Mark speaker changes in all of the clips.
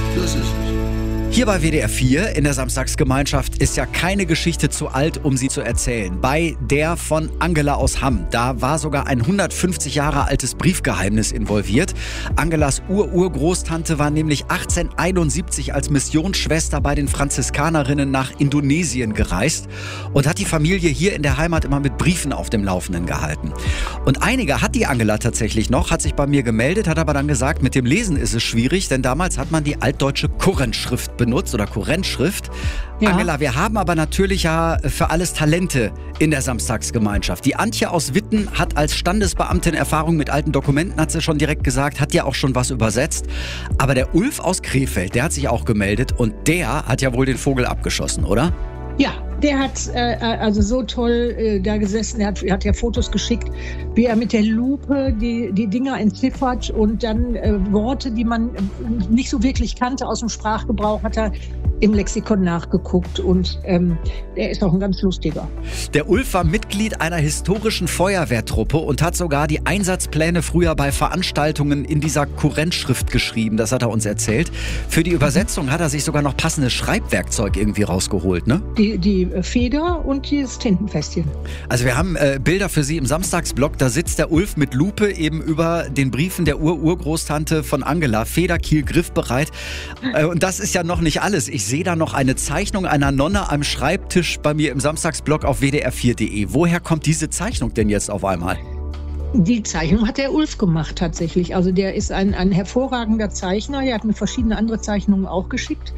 Speaker 1: Das ist es.
Speaker 2: Hier bei WDR 4 in der Samstagsgemeinschaft ist ja keine Geschichte zu alt, um sie zu erzählen. Bei der von Angela aus Hamm, da war sogar ein 150 Jahre altes Briefgeheimnis involviert. Angelas Urgroßtante war nämlich 1871 als Missionsschwester bei den Franziskanerinnen nach Indonesien gereist und hat die Familie hier in der Heimat immer mit Briefen auf dem Laufenden gehalten. Und einige hat die Angela tatsächlich noch, hat sich bei mir gemeldet, hat aber dann gesagt, mit dem Lesen ist es schwierig, denn damals hat man die altdeutsche Kurrentschrift benutzt oder Kurrentschrift. Ja. Angela, wir haben aber natürlich ja für alles Talente in der Samstagsgemeinschaft. Die Antje aus Witten hat als Standesbeamtin Erfahrung mit alten Dokumenten, hat sie schon direkt gesagt, hat ja auch schon was übersetzt. Aber der Ulf aus Krefeld, der hat sich auch gemeldet und der hat ja wohl den Vogel abgeschossen, oder?
Speaker 3: Ja, der hat also so toll da gesessen, er hat ja Fotos geschickt, wie er mit der Lupe die Dinger entziffert und dann Worte, die man nicht so wirklich kannte aus dem Sprachgebrauch, hat er im Lexikon nachgeguckt und er ist auch ein ganz lustiger.
Speaker 2: Der Ulf war Mitglied einer historischen Feuerwehrtruppe und hat sogar die Einsatzpläne früher bei Veranstaltungen in dieser Kurrentschrift geschrieben, das hat er uns erzählt. Für die Übersetzung hat er sich sogar noch passendes Schreibwerkzeug irgendwie rausgeholt, ne?
Speaker 3: Die Feder und das Tintenfässchen. Also
Speaker 2: wir haben Bilder für Sie im Samstagsblog. Da sitzt der Ulf mit Lupe eben über den Briefen der Urgroßtante von Angela. Feder, Kiel, griffbereit. Und das ist ja noch nicht alles. Ich sehe da noch eine Zeichnung einer Nonne am Schreibtisch bei mir im Samstagsblog auf wdr4.de. Woher kommt diese Zeichnung denn jetzt auf einmal?
Speaker 3: Die Zeichnung hat der Ulf gemacht tatsächlich. Also der ist ein hervorragender Zeichner. Er hat mir verschiedene andere Zeichnungen auch geschickt,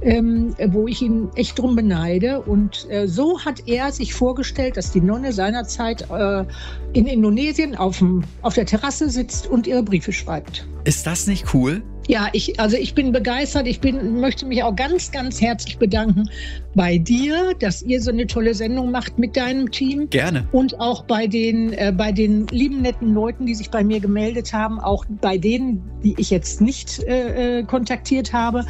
Speaker 3: wo ich ihn echt drum beneide. Und so hat er sich vorgestellt, dass die Nonne seinerzeit in Indonesien auf der Terrasse sitzt und ihre Briefe schreibt.
Speaker 2: Ist das nicht cool?
Speaker 3: Ja, ich bin begeistert. Möchte mich auch ganz, ganz herzlich bedanken bei dir, dass ihr so eine tolle Sendung macht mit deinem Team.
Speaker 2: Gerne.
Speaker 3: Und auch bei den lieben, netten Leuten, die sich bei mir gemeldet haben, auch bei denen, die ich jetzt nicht kontaktiert habe,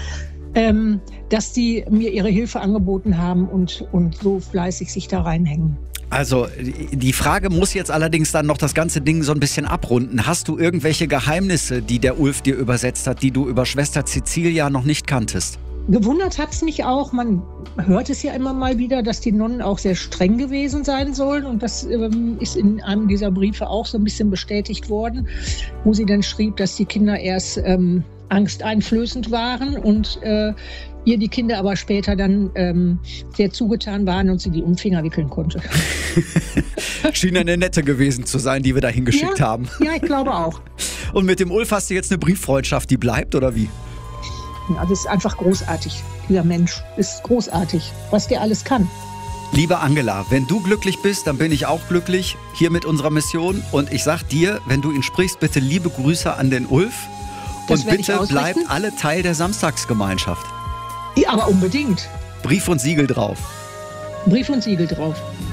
Speaker 3: dass die mir ihre Hilfe angeboten haben und so fleißig sich da reinhängen.
Speaker 2: Also die Frage muss jetzt allerdings dann noch das ganze Ding so ein bisschen abrunden. Hast du irgendwelche Geheimnisse, die der Ulf dir übersetzt hat, die du über Schwester Cecilia noch nicht kanntest?
Speaker 3: Gewundert hat es mich auch, man hört es ja immer mal wieder, dass die Nonnen auch sehr streng gewesen sein sollen. Und das ist in einem dieser Briefe auch so ein bisschen bestätigt worden, wo sie dann schrieb, dass die Kinder erst angsteinflößend waren und ihr die Kinder aber später dann sehr zugetan waren und sie die um den Finger wickeln konnte.
Speaker 2: Schien eine nette gewesen zu sein, die wir da hingeschickt haben.
Speaker 3: Ja, ich glaube auch.
Speaker 2: Und mit dem Ulf hast du jetzt eine Brieffreundschaft, die bleibt, oder wie?
Speaker 3: Ja, das ist einfach großartig. Dieser Mensch ist großartig, was der alles kann.
Speaker 2: Liebe Angela, wenn du glücklich bist, dann bin ich auch glücklich hier mit unserer Mission. Und ich sag dir, wenn du ihn sprichst, bitte liebe Grüße an den Ulf. Und bitte bleibt alle Teil der Samstagsgemeinschaft.
Speaker 3: Ja, aber unbedingt.
Speaker 2: Brief und Siegel drauf.
Speaker 3: Brief und Siegel drauf.